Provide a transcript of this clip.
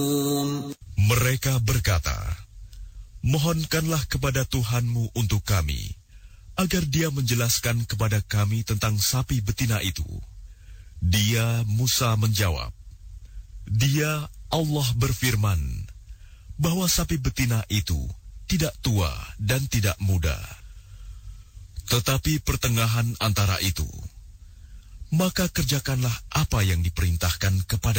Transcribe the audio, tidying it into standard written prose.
Mereka berkata, mohonkanlah kepada Tuhanmu untuk kami, agar Dia menjelaskan kepada kami tentang sapi betina itu. Dia, Musa, menjawab, Dia, Allah berfirman, bahwa sapi betina itu tidak tua dan tidak muda, tetapi pertengahan antara itu. Maka kerjakanlah apa yang diperintahkan kepada